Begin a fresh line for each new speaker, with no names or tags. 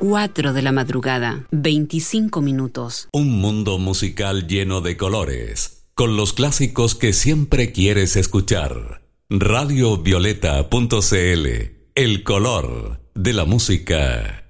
4 de la madrugada, 25 minutos.
Un mundo musical lleno de colores, con los clásicos que siempre quieres escuchar. Radiovioleta.cl, el color de la música.